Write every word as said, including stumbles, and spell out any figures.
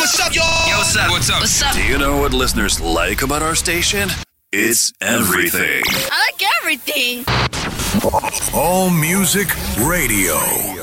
what's up, y'all? Yo, what's up? What's up? What's up? Do you know what listeners like about our station? It's everything. I like everything. All Music Radio.